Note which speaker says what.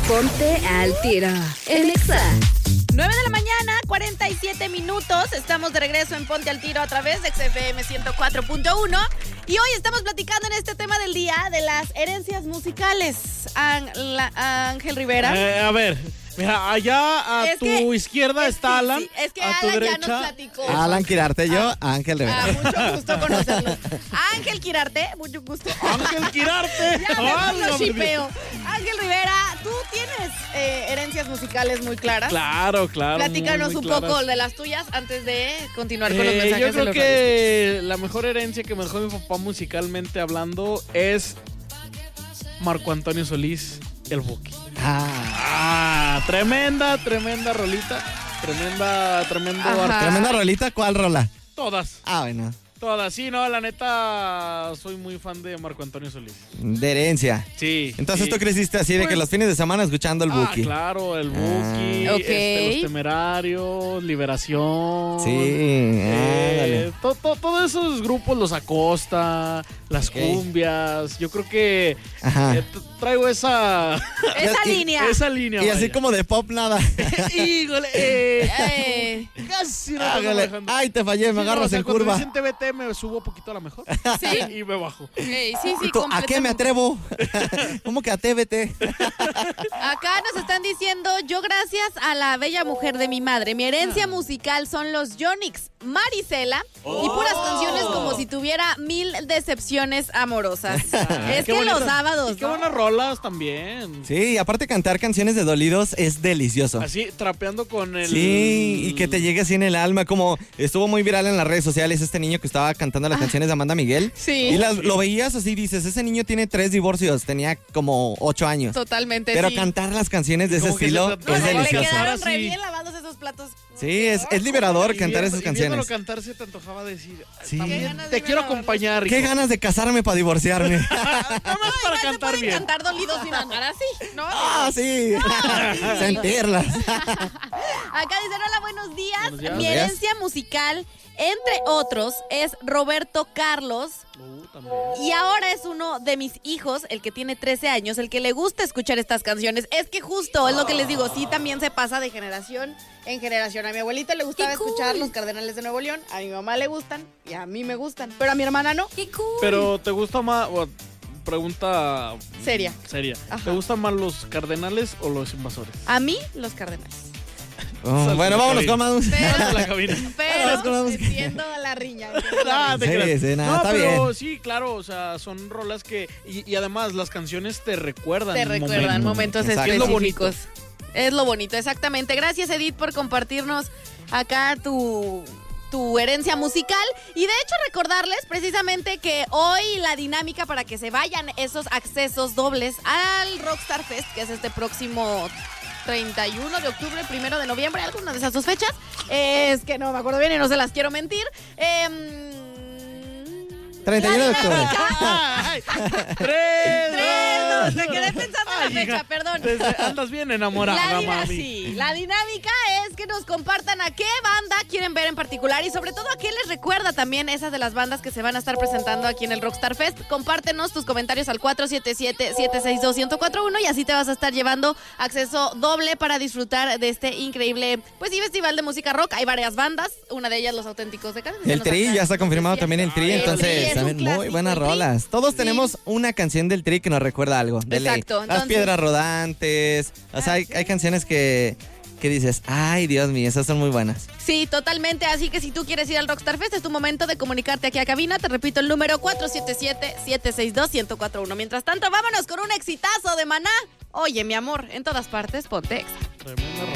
Speaker 1: Ponte al tiro en Exa.
Speaker 2: 9 de la mañana, 47 minutos. Estamos de regreso en Ponte al Tiro a través de XFM 104.1. Y hoy estamos platicando en este tema del día de las herencias musicales. Ángel Rivera.
Speaker 3: A ver, mira, allá a tu izquierda está Alan.
Speaker 2: Sí, es que
Speaker 3: a tu
Speaker 2: Alan
Speaker 3: derecha,
Speaker 2: ya nos platicó.
Speaker 4: Alan Quirarte, yo, Ángel Rivera.
Speaker 2: Mucho gusto conocerlos. Ángel Quirarte, mucho gusto.
Speaker 3: Ángel Quirarte.
Speaker 2: Ya mejor lo shipeo. Ángel Rivera, tú tienes herencias musicales muy claras.
Speaker 3: Claro.
Speaker 2: Platícanos
Speaker 3: muy
Speaker 2: un
Speaker 3: claras.
Speaker 2: poco de las tuyas antes de continuar con los mensajes.
Speaker 3: Yo
Speaker 2: de
Speaker 3: creo
Speaker 2: los
Speaker 3: que la mejor herencia que me dejó mi papá musicalmente hablando es Marco Antonio Solís, el Buki. Tremenda rolita. Tremendo
Speaker 2: Ajá.
Speaker 3: artista.
Speaker 4: Tremenda rolita, ¿cuál rola?
Speaker 3: Todas.
Speaker 4: Bueno,
Speaker 3: Sí, no, la neta, soy muy fan de Marco Antonio Solís.
Speaker 4: de herencia.
Speaker 3: Sí.
Speaker 4: Entonces
Speaker 3: sí.
Speaker 4: tú creciste así de que
Speaker 3: Pues-
Speaker 4: los fines de semana escuchando el Buki.
Speaker 3: Claro, el Buki,
Speaker 2: Ok.
Speaker 3: Los Temerarios, Liberación.
Speaker 4: Sí, ándale.
Speaker 3: Todos esos grupos, los Acosta, las
Speaker 4: Ok.
Speaker 3: cumbias. Yo creo que
Speaker 4: Ajá.
Speaker 3: traigo esa
Speaker 2: línea.
Speaker 3: esa línea.
Speaker 4: Y así
Speaker 3: vaya.
Speaker 4: como de pop nada.
Speaker 3: Híjole, casi no estamos
Speaker 4: Hágale.
Speaker 3: dejando.
Speaker 4: Ay, te fallé, me
Speaker 3: Sí,
Speaker 4: agarras
Speaker 3: o sea,
Speaker 4: en
Speaker 3: cuando
Speaker 4: curva.
Speaker 3: dicen TBT me subo un poquito a la mejor.
Speaker 2: Sí.
Speaker 3: Y me bajo.
Speaker 2: Sí,
Speaker 4: ¿Y tú, ¿a qué me
Speaker 2: completamente.
Speaker 4: atrevo? ¿Cómo que atrévete?
Speaker 2: Acá nos están diciendo, yo gracias a la bella mujer de mi madre, mi herencia musical son los Yonix, Marisela y puras canciones como si tuviera 1000 decepciones amorosas. Es
Speaker 3: Qué
Speaker 2: que
Speaker 3: bonito.
Speaker 2: los sábados,
Speaker 3: Y qué
Speaker 2: ¿no?
Speaker 3: buenas rolas también.
Speaker 4: Sí, y aparte cantar canciones de dolidos es delicioso.
Speaker 3: Así, trapeando con el...
Speaker 4: Sí, y que te llegue así en el alma, como estuvo muy viral en las redes sociales este niño que estaba cantando las canciones de Amanda Miguel.
Speaker 2: Sí.
Speaker 4: Y lo veías así, dices, ese niño tiene 3 divorcios, tenía como 8 años.
Speaker 2: Totalmente,
Speaker 4: Pero
Speaker 2: sí.
Speaker 4: cantar las canciones de ese
Speaker 3: Como que
Speaker 4: estilo
Speaker 3: se
Speaker 4: es
Speaker 3: te-
Speaker 2: No, le
Speaker 4: delicioso.
Speaker 2: quedaron
Speaker 3: Ahora
Speaker 2: re
Speaker 3: sí.
Speaker 2: bien lavados esos platos.
Speaker 4: Sí, es liberador cantar esas
Speaker 3: Viéndolo
Speaker 4: canciones.
Speaker 3: cantar se te antojaba decir,
Speaker 4: Sí.
Speaker 3: también
Speaker 2: Qué ganas
Speaker 3: te
Speaker 2: de
Speaker 3: quiero
Speaker 2: ver a
Speaker 3: acompañar.
Speaker 4: Qué
Speaker 3: hijo.
Speaker 4: ganas de casarme para divorciarme.
Speaker 3: Nada más para
Speaker 2: Se
Speaker 3: cantar
Speaker 2: pueden
Speaker 3: bien.
Speaker 2: cantar dolidos sin andar así, ¿no?
Speaker 4: Ah, sí. Sentirlas.
Speaker 2: Acá dicen, hola, buenos días.
Speaker 3: Buenos días.
Speaker 2: Mi
Speaker 4: Buenos días.
Speaker 2: herencia musical, entre otros, es Roberto Carlos.
Speaker 3: También.
Speaker 2: Y ahora es uno de mis hijos, el que tiene 13 años, el que le gusta escuchar estas canciones. Es que justo, es lo que les digo, sí también se pasa de generación en generación. A mi abuelita le gustaba
Speaker 1: ¡Qué cool!
Speaker 2: escuchar los Cardenales de Nuevo León, a mi mamá le gustan y a mí me gustan, pero a mi hermana no.
Speaker 1: ¡Qué cool!
Speaker 3: Pero ¿te gusta más? Pregunta
Speaker 2: Seria.
Speaker 3: seria.
Speaker 2: Ajá.
Speaker 3: ¿Te gustan más los Cardenales o los Invasores?
Speaker 2: A mí, los Cardenales.
Speaker 4: Bueno, vámonos con más.
Speaker 3: Vamos a la cabina.
Speaker 2: Pero
Speaker 4: Vamos.
Speaker 2: entiendo la riña.
Speaker 3: Ah, te
Speaker 4: Sí,
Speaker 3: creas.
Speaker 4: sí, nada,
Speaker 3: no,
Speaker 4: está
Speaker 3: pero
Speaker 4: bien.
Speaker 3: sí, claro, o sea, son rolas que... Y además, las canciones te recuerdan.
Speaker 2: Te recuerdan momentos
Speaker 4: Exacto.
Speaker 3: Es lo bonito.
Speaker 2: específicos. Es lo bonito, exactamente. Gracias, Edith, por compartirnos acá tu herencia musical. Y de hecho, recordarles precisamente que hoy la dinámica para que se vayan esos accesos dobles al Rockstar Fest, que es este próximo 31 de octubre, 1 de noviembre, alguna de esas dos fechas. Es que no me acuerdo bien y no se las quiero mentir.
Speaker 4: 31 de octubre.
Speaker 3: ¡Ay! ¡Tres!
Speaker 2: Tres, dos, me quedé pensando en la
Speaker 3: Ay,
Speaker 2: fecha,
Speaker 3: hija,
Speaker 2: perdón.
Speaker 3: Andas bien enamorada, mami.
Speaker 2: Sí, la dinámica es que nos compartan a qué banda quieren ver en particular y sobre todo a qué les recuerda también esas de las bandas que se van a estar presentando aquí en el Rockstar Fest. Compártenos tus comentarios al 477-762-1041 y así te vas a estar llevando acceso doble para disfrutar de este increíble, pues sí, festival de música rock. Hay varias bandas, una de ellas Los Auténticos de Cali.
Speaker 4: El Tri, ya está confirmado también el Tri,
Speaker 2: El Tri
Speaker 4: entonces
Speaker 2: es un
Speaker 4: saben, muy
Speaker 2: clásico,
Speaker 4: buenas
Speaker 2: el Tri.
Speaker 4: rolas. Todos
Speaker 2: Sí.
Speaker 4: tenemos una canción del Tri que nos recuerda algo. De ley.
Speaker 2: Exacto,
Speaker 4: Las
Speaker 2: entonces-
Speaker 4: piedras rodantes. O sea, hay canciones que dices, ay, Dios mío, esas son muy buenas.
Speaker 2: Sí, totalmente. Así que si tú quieres ir al Rockstar Fest, es tu momento de comunicarte aquí a cabina. Te repito el número 477-762-1041. Mientras tanto, vámonos con un exitazo de Maná. Oye, mi amor, en todas partes, ponte Exa.
Speaker 3: Tremenda rola.